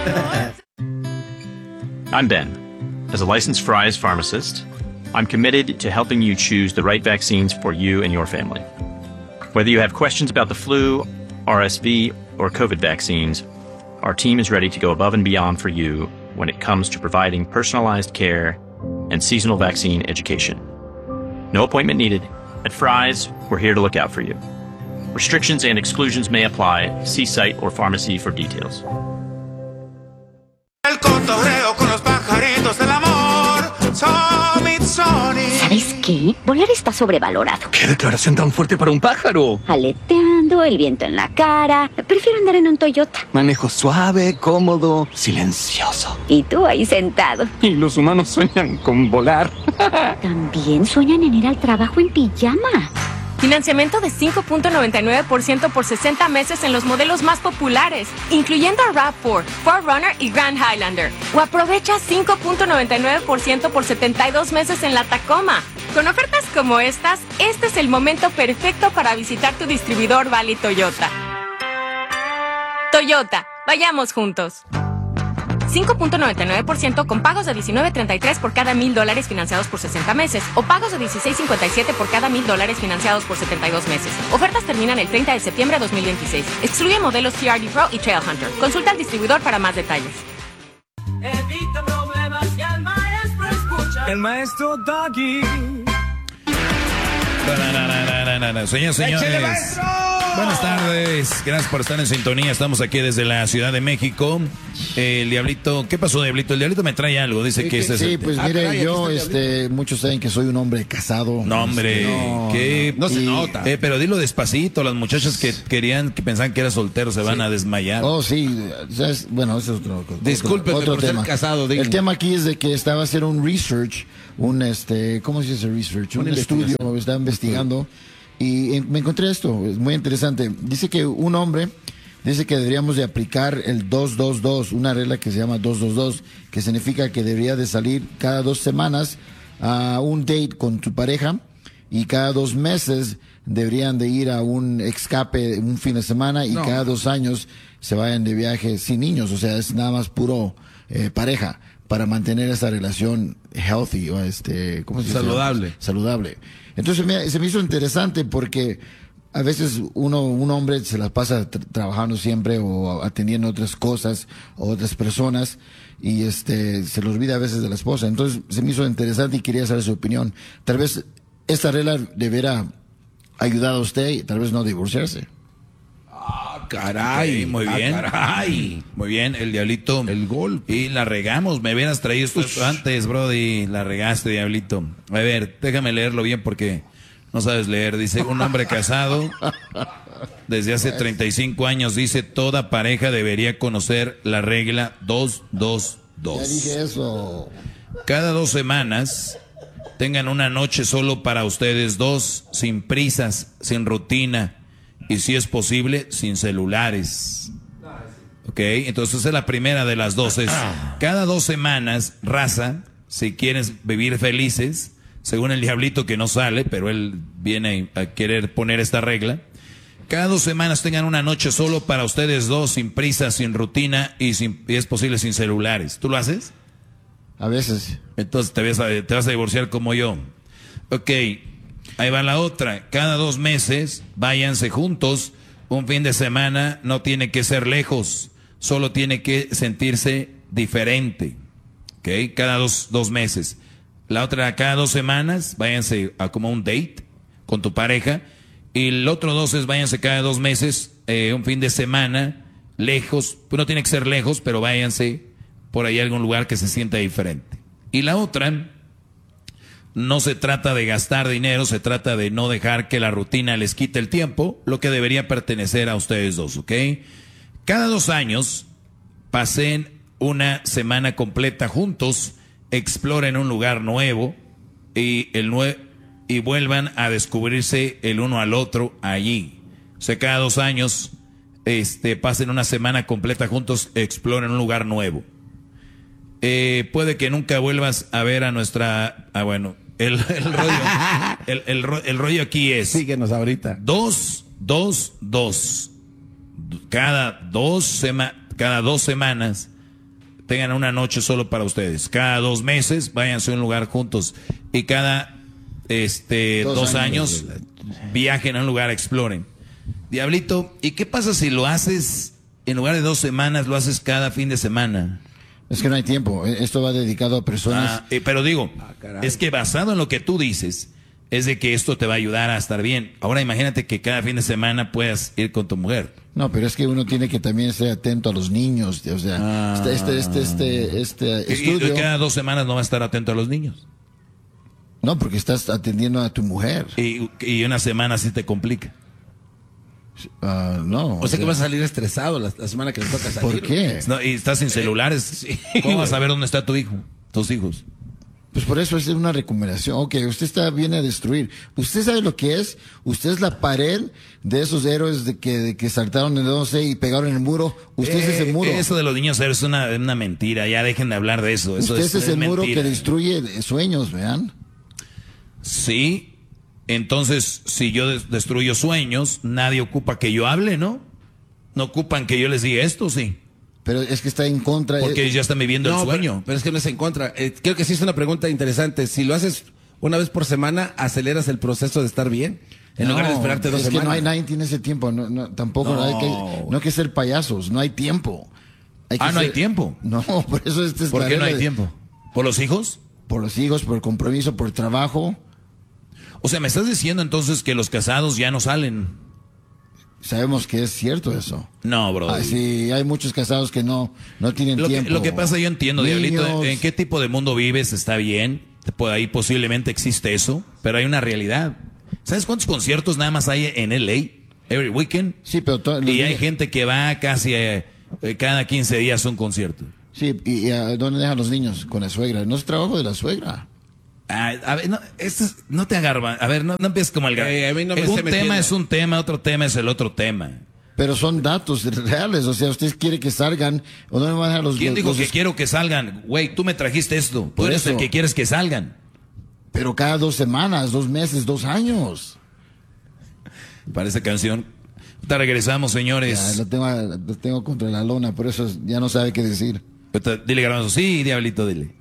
I'm Ben. As a licensed Fry's pharmacist, I'm committed to helping you choose the right vaccines for you and your family. Whether you have questions about the flu, RSV, or COVID vaccines, our team is ready to go above and beyond for you when it comes to providing personalized care and seasonal vaccine education. No appointment needed. At Fry's, we're here to look out for you. Restrictions and exclusions may apply. See site or pharmacy for details. El cotorreo con los pajaritos del amor. ¿Sabes qué? Volar está sobrevalorado. ¿Qué declaración tan fuerte para un pájaro? Aleteando, el viento en la cara. Prefiero andar en un Toyota. Manejo suave, cómodo, silencioso. Y tú ahí sentado. Y los humanos sueñan con volar. También sueñan en ir al trabajo en pijama. Financiamiento de 5.99% por 60 meses en los modelos más populares, incluyendo RAV4, 4Runner y Grand Highlander. O aprovecha 5.99% por 72 meses en la Tacoma. Con ofertas como estas, este es el momento perfecto para visitar tu distribuidor Valley Toyota. Toyota, vayamos juntos. 5.99% con pagos de $19.33 por cada $1,000 financiados por 60 meses o pagos de $16.57 por cada $1,000 financiados por 72 meses. Ofertas terminan el 30 de septiembre de 2026. Excluye modelos TRD Pro y Trailhunter. Consulta al distribuidor para más detalles. Evita problemas y al maestro escucha. El maestro Doggy. Señores, señores. Buenas tardes, gracias por estar en sintonía. Estamos aquí desde la Ciudad de México. El Diablito, ¿qué pasó, Diablito? El Diablito me trae algo, dice que este sí, es... pues mire, caray, yo, muchos saben que soy un hombre casado. No, hombre, no se nota. Pero dilo despacito, las muchachas que pensaban que era soltero se van a desmayar. Oh, sí, bueno, eso es otro Disculpe otro por tema. ser casado, dígame. El tema aquí es de que estaba haciendo un research, ¿cómo se dice research? Un estudio, estaba investigando. Y me encontré esto, es muy interesante. Dice que un hombre dice que deberíamos de aplicar el 222, una regla que se llama 222, que significa que debería de salir cada 2 semanas a un date con tu pareja y cada 2 meses deberían de ir a un escape un fin de semana y cada 2 años se vayan de viaje sin niños. O sea, es nada más puro pareja para mantener esa relación healthy o ¿cómo se dice? Saludable. Entonces se me hizo interesante porque a veces un hombre se las pasa trabajando siempre o atendiendo otras cosas o otras personas y se le olvida a veces de la esposa. Entonces se me hizo interesante y quería saber su opinión. Tal vez esta regla deberá ayudar a usted y tal vez no divorciarse. Caray, okay, muy bien. Caray. Muy bien, el Diablito. El golpe. Y la regamos, me hubieras traído esto antes, Brody. La regaste, Diablito. A ver, déjame leerlo bien porque no sabes leer. Dice, un hombre casado desde hace 35 años, dice, toda pareja debería conocer la regla 222. Ya dije eso. Cada 2 semanas tengan una noche solo para ustedes dos, sin prisas, sin rutina. Y si es posible, sin celulares. Ok, entonces esa es la primera de las dos. Cada 2 semanas, raza, si quieres vivir felices, según el Diablito que no sale, pero él viene a querer poner esta regla. Cada 2 semanas tengan una noche solo para ustedes dos, sin prisa, sin rutina y es posible sin celulares. ¿Tú lo haces? A veces. Entonces te vas a divorciar como yo. Ok. Ahí va la otra. Cada 2 meses, váyanse juntos. Un fin de semana no tiene que ser lejos. Solo tiene que sentirse diferente. ¿Ok? Cada dos meses. La otra, cada 2 semanas, váyanse a como un date con tu pareja. Y el otro 2 es váyanse cada 2 meses, un fin de semana, lejos. Pues no tiene que ser lejos, pero váyanse por ahí a algún lugar que se sienta diferente. Y la otra... No se trata de gastar dinero, se trata de no dejar que la rutina les quite el tiempo, lo que debería pertenecer a ustedes dos, ¿ok? Cada 2 años, pasen una semana completa juntos, exploren un lugar nuevo y vuelvan a descubrirse el uno al otro allí. O sea, cada 2 años, pasen una semana completa juntos, exploren un lugar nuevo. Puede que nunca vuelvas a ver a nuestra... el rollo el rollo aquí es... Síguenos ahorita. 2. Cada 2 semanas tengan una noche solo para ustedes. Cada 2 meses váyanse a un lugar juntos y cada 2 años viajen a un lugar, exploren. Diablito, ¿y qué pasa si lo haces en lugar de 2 semanas, lo haces cada fin de semana? Es que no hay tiempo. Esto va dedicado a personas. Pero digo, es que basado en lo que tú dices, es de que esto te va a ayudar a estar bien. Ahora imagínate que cada fin de semana puedas ir con tu mujer. No, pero es que uno tiene que también ser atento a los niños. O sea, este estudio. Y cada 2 semanas no va a estar atento a los niños. No, porque estás atendiendo a tu mujer. Y una semana sí te complica. No. O sea que vas a salir estresado la semana que le toca salir. ¿Por qué? No, y estás sin celulares. Sí. ¿Cómo vas a ver dónde está tu hijo? Tus hijos. Pues por eso es una recomendación. Ok, usted viene a destruir. ¿Usted sabe lo que es? Usted es la pared de esos héroes de que saltaron el 12 y pegaron el muro. Usted es ese muro. Eso de los niños héroes es una mentira. Ya dejen de hablar de eso. Usted es el muro que destruye sueños, vean. Sí. Entonces, si yo destruyo sueños, nadie ocupa que yo hable, ¿no? No ocupan que yo les diga esto, sí. Pero es que está en contra. Porque ya están viviendo el sueño. Pero es que no es en contra. Creo que sí es una pregunta interesante. Si lo haces una vez por semana, aceleras el proceso de estar bien. En lugar de esperarte 2 semanas. Es que nadie tiene ese tiempo. Tampoco no hay que ser payasos. No hay tiempo. No hay tiempo. No, por eso es ¿Por qué no hay tiempo? ¿Por los hijos? Por los hijos, por el compromiso, por el trabajo. O sea, me estás diciendo entonces que los casados ya no salen. Sabemos que es cierto eso. No, bro. Sí, hay muchos casados que no tienen tiempo. Lo que pasa, yo entiendo, Diablito, en qué tipo de mundo vives, está bien. Ahí posiblemente existe eso, pero hay una realidad. ¿Sabes cuántos conciertos nada más hay en LA? Every weekend. Sí, pero y hay gente que va casi cada 15 días a un concierto. Sí, ¿y a dónde dejan los niños? Con la suegra. No es trabajo de la suegra. A ver, no te agarba. A ver, no empieces como el a mí no me un tema es un tema, otro tema es el otro tema. Pero son datos reales, o sea, usted quiere que salgan o no me van a dejar los... ¿Quién dijo que quiero que salgan? Güey, tú me trajiste esto. Tú eres el que quieres que salgan. Pero cada 2 semanas, 2 meses, 2 años. Para esa canción. Te regresamos, señores. Ya, lo tengo contra la lona, por eso ya no sabe qué decir. Dile, Garbanzo. Sí, Diablito, dile.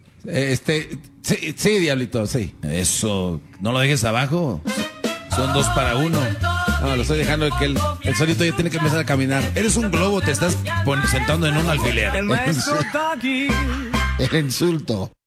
Sí, Diablito, sí. Eso, no lo dejes abajo. Son 2 para 1. No, lo estoy dejando que el solito ya tiene que empezar a caminar. Eres un globo, te estás sentando en un alfiler. El maestro Doggy. El insulto.